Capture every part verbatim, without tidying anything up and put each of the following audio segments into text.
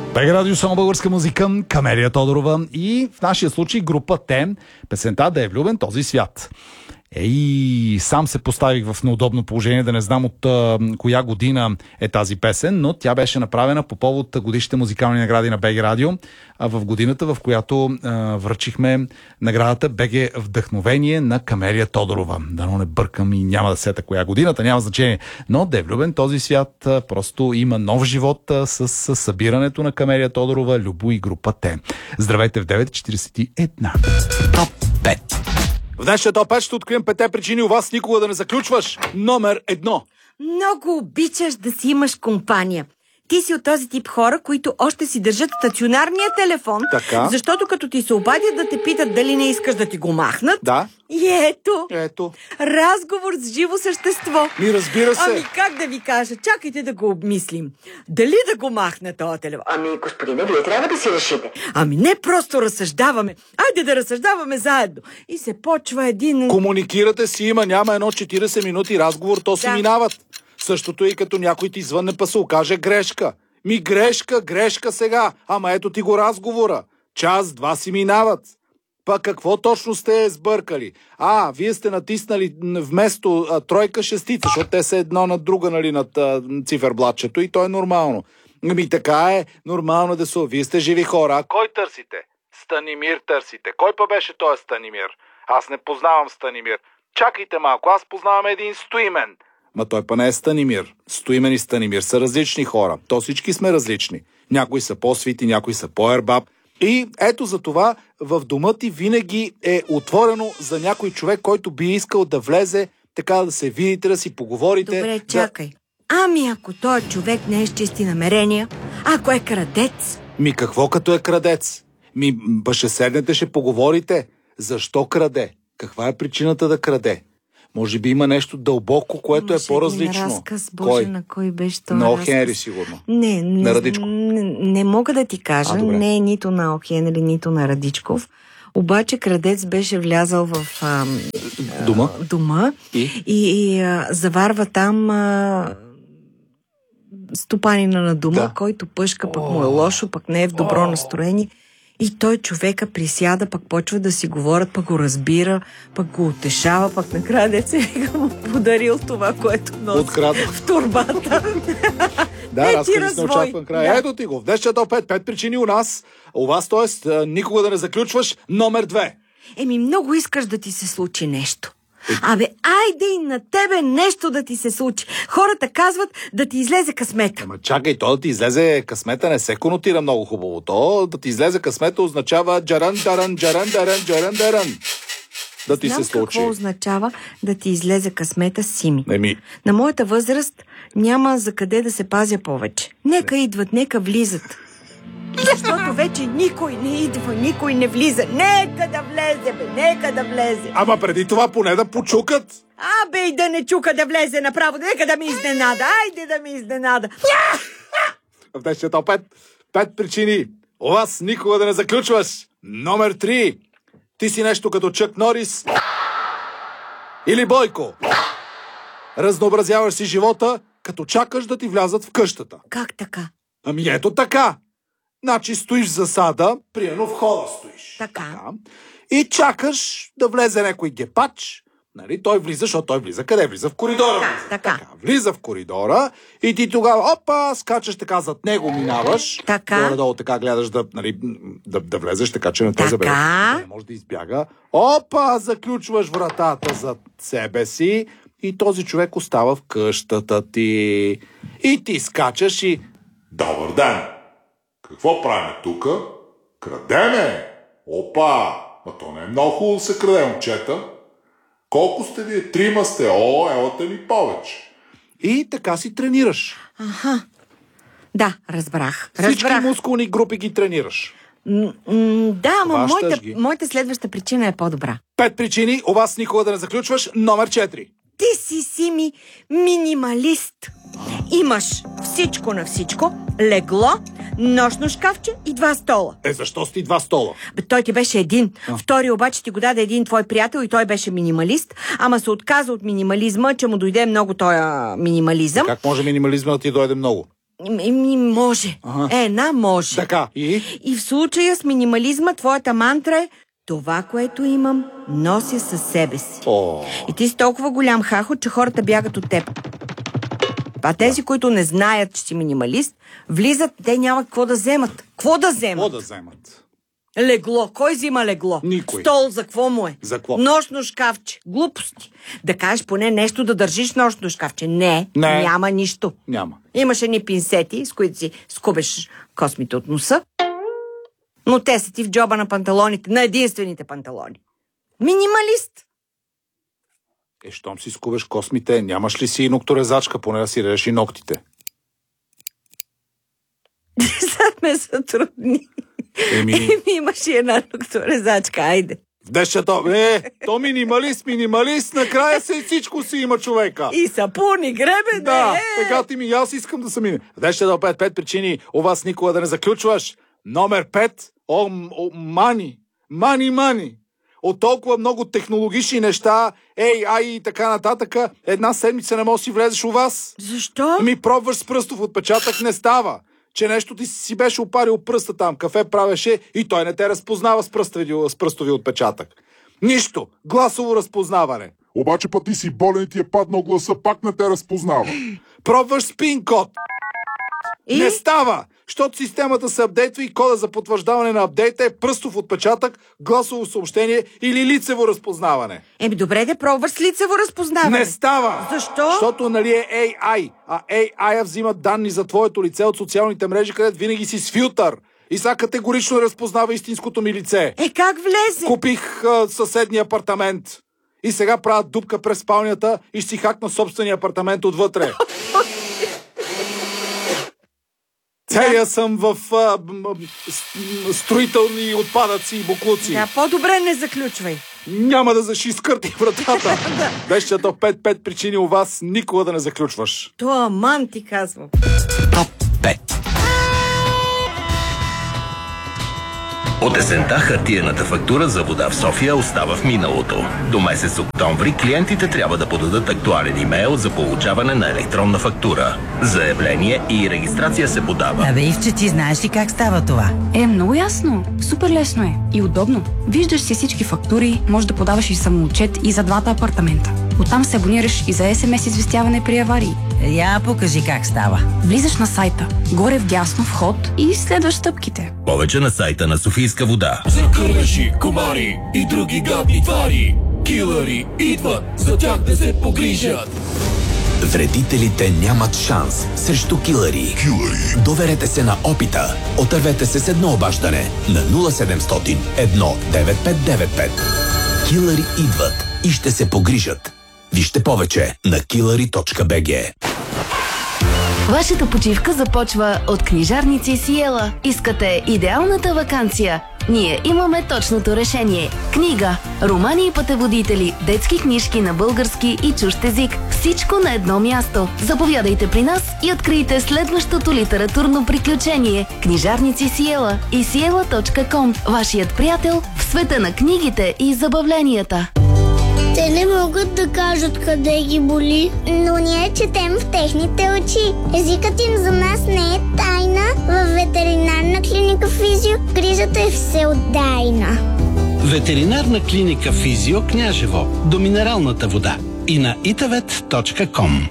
БГ Радио, само българска музика, Камелия Тодорова и в нашия случай група Т, песента "Да е влюбен този свят". Ей, сам се поставих в неудобно положение да не знам от а, коя година е тази песен, но тя беше направена по повод годишните музикални награди на БГ Радио, а в годината, в която а, връчихме наградата БГ Вдъхновение на Камелия Тодорова. Дано не бъркам и няма да сета коя годината, няма значение. Но "Да е влюбен този свят" а, просто има нов живот а, с, с събирането на Камелия Тодорова, Любо и група Т. Здравейте в девет четиридесет и една. Топ пет. В днешния топ пет ще открием петте причини у вас никога да не заключваш. Номер едно. Много обичаш да си имаш компания. Ти си от този тип хора, които още си държат стационарния телефон, така, защото като ти се обадят да те питат дали не искаш да ти го махнат. Да. И ето, ето. разговор с живо същество. Ми разбира се. Ами как да ви кажа, чакайте да го обмислим. Дали да го махне този телефон? Ами, господине, вие трябва да си решите. Ами не просто разсъждаваме. Айде да разсъждаваме заедно. И се почва един... Комуникирате си, има, няма едно четиридесет минути разговор, то си да. минават. Същото и като някой ти звънне, па се окаже грешка. Ми грешка, грешка сега. Ама ето ти го разговора. Час, два си минават. Па какво точно сте сбъркали? А, вие сте натиснали вместо а, тройка шестица, защото те са едно над друга, нали, над а, циферблатчето и то е нормално. Ами така е, нормално да са. Вие сте живи хора. А кой търсите? Станимир търсите. Кой па беше той Станимир? Аз не познавам Станимир. Чакайте малко, аз познавам един Стоимен. Ма той па не е Станимир. Стоимен и Станимир са различни хора. То всички сме различни. Някои са по-свити, някои са по-ербаб. И ето за това в дома ти винаги е отворено за някой човек, който би искал да влезе, така да се видите, да си поговорите. Добре, да... чакай. Ами ако той човек не е с чисти намерения, ако е крадец? Ми какво като е крадец? Ми ба ще седнете, ще поговорите. Защо краде? Каква е причината да краде? Може би има нещо дълбоко, което Може е по-различно. Разказ, Боже, кой? На кой беше това на О. разказ? Хенри, сигурно. Не, не, на Радичко. Не, не мога да ти кажа. А, не е нито на О. Хенри, нито на Радичков. Обаче крадец беше влязал в а, дома, а, дома и, и, и а, заварва там а, стопанина на дома, да. който пъшка, пък му е лошо, пък не е в добро настроение. И той човека присяда, пък почва да си говорят, пък го разбира, пък го утешава, пък накрая деца му подарил това, което носи в турбата. Да, е, разкажи се очакван край. Да. Ето ти го. В днешния топ пет, пет причини у нас. У вас, т.е. никога да не заключваш. Номер две. Еми, много искаш да ти се случи нещо. Абе, айде и на тебе нещо да ти се случи. Хората казват да ти излезе късмета. Ама чакай, то да ти излезе късмета не се конотира много хубаво. То да ти излезе късмета означава джаран, джаран, джаран, джаран, джаран, джаран. Да ти Знам се случи. какво означава да ти излезе късмета, Сими. Еми. На моята възраст няма за къде да се пазя повече. Нека не. идват, нека влизат. Защото вече никой не идва, никой не влиза. Нека да влезе, бе, нека да влезе. Ама преди това поне да почукат. Абе, и да не чука да влезе направо. Нека да ми изненада. Айде да ми изненада. В днешния топ пет, пет причини у вас никога да не заключваш. Номер три. Ти си нещо като Чък Норис или Бойко. Разнообразяваш си живота, като чакаш да ти влязат в къщата. Как така? Ами ето така. Значи стоиш в засада, примерно в хола стоиш. Така. така. И чакаш да влезе някой гепач. Нали? Той влиза, защото той влиза. Къде влиза? В коридора. Така, влиза. така. така. Влиза в коридора и ти тогава, опа, скачаш така зад него, минаваш. Така. Горе-долу така гледаш да, нали, да, да влезеш, така че не те забере. Така. Не може да избяга. Опа, заключваш вратата зад себе си и този човек остава в къщата ти. И ти скачаш и... Добър ден! Какво правим тука? Крадеме! Опа! А то не е много хубаво да се краде, момчета. Колко сте вие? Трима сте. О, елате ми повече. И така си тренираш. Аха. Да, разбрах. Всички разбрах. мускулни групи ги тренираш. М- м- да, ама моята, ги. моята следваща причина е по-добра. Пет причини у вас никога да не заключваш. Номер четири. Ти си, Сими, минималист. Имаш всичко на всичко, легло, нощно шкафче и два стола. Е, защо сте два стола? Бе, той ти беше един. А. Втори обаче ти го даде един твой приятел и той беше минималист, ама се отказа от минимализма, че му дойде много този минимализъм. Как може минимализма да ти дойде много? Ми, може. Ага. Е, една може. Така, и? И в случая с минимализма твоята мантра е: това, което имам, нося със себе си. О. И ти си толкова голям хахо, че хората бягат от теб. А тези, които не знаят, че си минималист, влизат, те няма какво да вземат. Какво да вземат? Какво да вземат? Легло. Кой взима легло? Никой. Стол за какво му е? За какво? Нощно шкафче. Глупости. Да кажеш поне нещо да държиш нощно шкафче. Не, Не. няма нищо. Няма. Имаш едни пинсети, с които си скубеш космите от носа, но те са ти в джоба на панталоните, на единствените панталони. Минималист. Е, щом си скубеш космите, нямаш ли си и нокторезачка, поне да си режеш и ногтите? Сега ме са трудни. Еми... Еми, имаш и една нокторезачка, айде. В дещето, е, то минималист, минималист, накрая се и всичко си има човека. И сапуни, гребе, Да, е. сега ти ми, аз искам да съм мине. В дещето пет, пет причини у вас никога да не заключваш. Номер пет, о, о мани, мани, мани. От толкова много технологични неща, ей, ай и така нататък, една седмица не може да си влезеш у вас. Защо? Ми пробваш с пръстов отпечатък, не става. Че нещо ти си беше опарил пръста там, кафе правеше и той не те разпознава с пръстови, с пръстови отпечатък. Нищо. Гласово разпознаване. Обаче път ти си болен и ти е паднал гласа, пак не те разпознава. Пробваш с пин-код. И? Не става, защото системата се апдейтва и кода за потвърждаване на апдейта е пръстов отпечатък, гласово съобщение или лицево разпознаване. Еми, добре да пробваш с лицево разпознаване. Не става! Защо? Защото нали е Ей Ай, а Ей Ай взима данни за твоето лице от социалните мрежи, където винаги си с филтър. И сега категорично разпознава истинското ми лице. Е, как влезе? Купих а, съседния апартамент. И сега правят дупка през спалнята и ще си хакна собствения апартамент отвътре. Целия съм в а, м, с- строителни отпадъци и буклуци. Да, по-добре не заключвай. Няма да заши скърти вратата. Дещето пет пет причини у вас никога да не заключваш. То аман ти казвам. Топ пет. От есента хартиената фактура за вода в София остава в миналото. До месец октомври клиентите трябва да подадат актуален имейл за получаване на електронна фактура. Заявление и регистрация се подава. Абе, Ивче, ти знаеш ли как става това? Е, много ясно. Супер лесно е. И удобно. Виждаш си всички фактури, можеш да подаваш и самоотчет и за двата апартамента. Оттам се абонираш и за ес ем ес известяване при аварии. Я покажи как става. Влизаш на сайта, горе вдясно вход и следваш стъпките. Повече на сайта на Софийска вода. За кърлежи, комари и други гадни твари, килъри идват, за тях да се погрижат. Вредителите нямат шанс срещу килъри. Килъри. Доверете се на опита. Отървете се с едно обаждане на нула седемстотин едно девет пет девет пет. Килъри идват и ще се погрижат. Вижте повече на килъри точка би джи. Вашата почивка започва от книжарници Сиела. Искате идеалната ваканция? Ние имаме точното решение. Книга, романи и пътеводители, детски книжки на български и чужд език. Всичко на едно място. Заповядайте при нас и открийте следващото литературно приключение. Книжарници Сиела и сиела точка ком. Вашият приятел в света на книгите и забавленията. Те не могат да кажат къде ги боли, но ние четем в техните очи. Езикът им за нас не е тайна. Във ветеринарна клиника Физио грижата е всеотдайна. Ветеринарна клиника Физио Княжево до минералната вода и на итавет точка ком.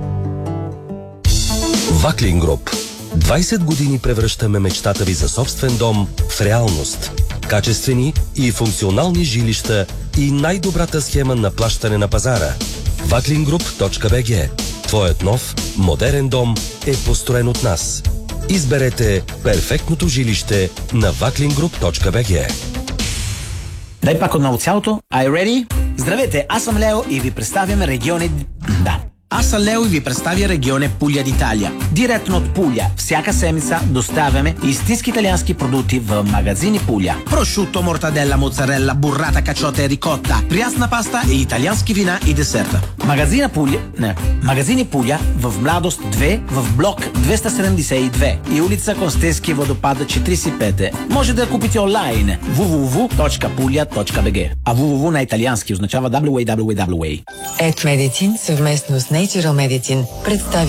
Ваклин Груп. двайсет години превръщаме мечтата ви за собствен дом в реалност. Качествени и функционални жилища и най-добрата схема на плащане на пазара. ваклин груп точка би джи. Твоят нов, модерен дом е построен от нас. Изберете перфектното жилище на ваклин груп точка би джи. Дай пак отново цялото. Are you ready? Здравейте, аз съм Лео и ви представям региони... Да. Аз съм Лео и ви представя регионе Пуля d'Italia. Директно от Пуля. Всяка седмица доставяме истински италиански продукти в магазини Пуля. Прошуто, мортаделла, моцарелла, буррата, качота и рикотта, прясна паста и италиански вина и десерта. Магазина Пуля... Не. Магазини Пуля в Младост две, в блок двеста седемдесет и две и улица Костенски водопада четирийсет и пет. Може да я купите онлайн дабъл ю дабъл ю дабъл ю точка пуля точка би джи. А дабъл ю дабъл ю дабъл ю на италиански означава дабъл ю дабъл ю дабъл ю дабъл ю. Ед Медицин съвместно с Natural Medicine представят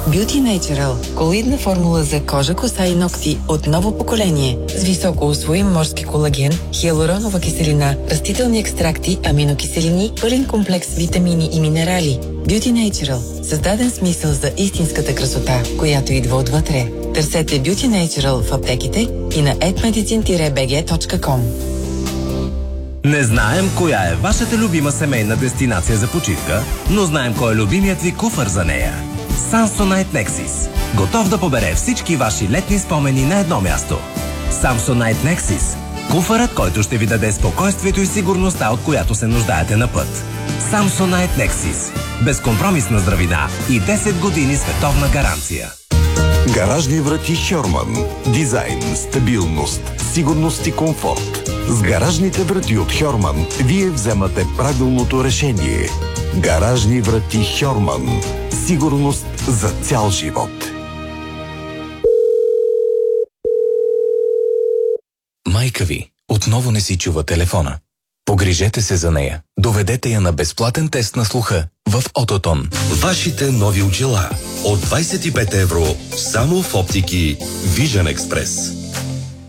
Beauty Natural – колоидна формула за кожа, коса и ногти от ново поколение с високо усвоим морски колаген, хиалуронова киселина, растителни екстракти, аминокиселини, пълен комплекс витамини и минерали. Beauty Natural – създаден смисъл за истинската красота, която идва отвътре. Търсете Beauty Natural в аптеките и на et medicine dash b g точка com. Не знаем коя е вашата любима семейна дестинация за почивка, но знаем кой е любимият ви куфър за нея. Samsonite Nexus. Готов да побере всички ваши летни спомени на едно място. Samsonite Nexus. Куфърът, който ще ви даде спокойствието и сигурността, от която се нуждаете на път. Samsonite Nexus. Безкомпромисна здравина и десет години световна гаранция. Гаражни врати Хьорман. Дизайн, стабилност, сигурност и комфорт. С гаражните врати от Хьорман вие вземате правилното решение. Гаражни врати Хьорман. Сигурност за цял живот. Майка ви отново не си чува телефона. Погрижете се за нея. Доведете я на безплатен тест на слуха в Ототон. Вашите нови очила от двайсет и пет евро само в оптики Vision Express.